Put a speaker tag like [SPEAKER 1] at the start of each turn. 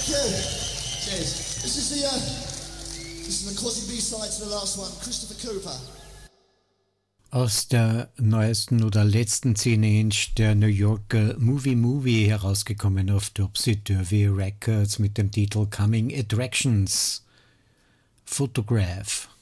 [SPEAKER 1] Cheers. This is the quasi B-side to the last one. Christopher Cooper.
[SPEAKER 2] Aus der neuesten oder letzten 10-Inch der New Yorker Movie herausgekommen auf Topsy Turvy Records mit dem Titel Coming Attractions. Photograph.